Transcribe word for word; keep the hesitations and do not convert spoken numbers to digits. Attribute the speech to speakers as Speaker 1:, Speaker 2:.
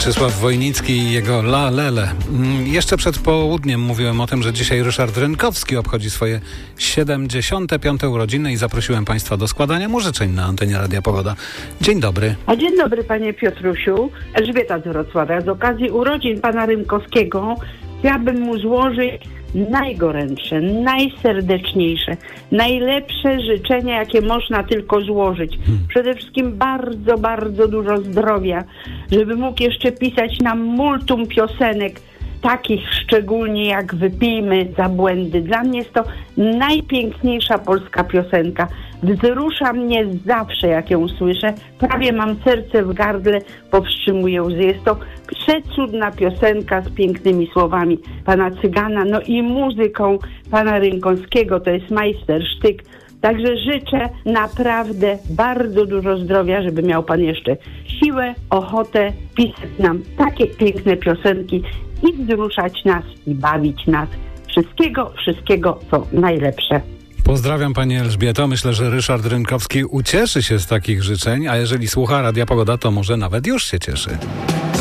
Speaker 1: Mieczysław Wojnicki i jego La Lele. Jeszcze przed południem mówiłem o tym, że dzisiaj Ryszard Rynkowski obchodzi swoje siedemdziesiąte piąte urodziny i zaprosiłem Państwa do składania mu życzeń na antenie Radia Pogoda. Dzień dobry.
Speaker 2: A dzień dobry, panie Piotrusiu. Elżbieta z Wrocławia. Z okazji urodzin pana Rynkowskiego chciałabym mu złożyć najgorętsze, najserdeczniejsze, najlepsze życzenia, jakie można tylko złożyć. Przede wszystkim bardzo, bardzo dużo zdrowia, żeby mógł jeszcze pisać nam multum piosenek, takich szczególnie jak Wypijmy za błędy. Dla mnie jest to najpiękniejsza polska piosenka. Wzrusza mnie zawsze, jak ją słyszę. Prawie mam serce w gardle, powstrzymuję łzy. Jest to przecudna piosenka z pięknymi słowami pana Cygana, no i muzyką pana Rynkowskiego. To jest majstersztyk. Także życzę naprawdę bardzo dużo zdrowia, żeby miał pan jeszcze siłę, ochotę pisać nam takie piękne piosenki i wzruszać nas i bawić nas. Wszystkiego, wszystkiego, co najlepsze.
Speaker 1: Pozdrawiam Pani Elżbieto. Myślę, że Ryszard Rynkowski ucieszy się z takich życzeń, a jeżeli słucha Radia Pogoda, to może nawet już się cieszy.